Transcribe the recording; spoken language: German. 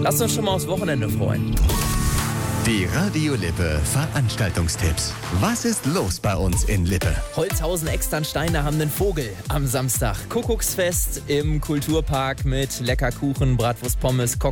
Lasst uns schon mal aufs Wochenende freuen. Die Radio Lippe Veranstaltungstipps. Was ist los bei uns in Lippe? Holzhausen-Externsteine haben einen Vogel am Samstag. Kuckucksfest im Kulturpark mit lecker Kuchen, Bratwurst, Pommes,